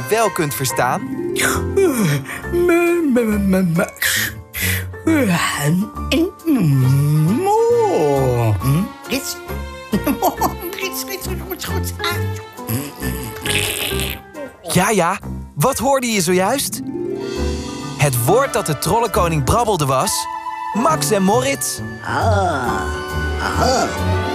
wel kunt verstaan? Rits. Rits. Ja, wat hoorde je zojuist? Het woord dat de trollenkoning brabbelde was... Max en Moritz. Aha.